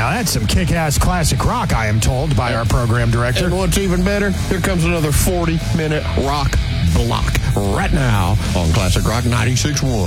Now, that's some kick-ass classic rock, I am told, by our program director. And what's even better, here comes another 40-minute rock block right now on Classic Rock 96.1.